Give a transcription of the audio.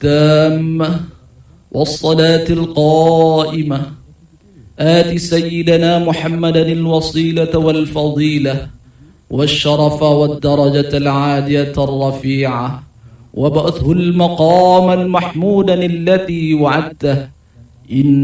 التامة والصلاة القائمة آت سيدنا محمدا الوصيلة والفضيلة والشرف والدرجة العالية الرفيعة وابعثه المقام المحمودا الذي وعدته. إن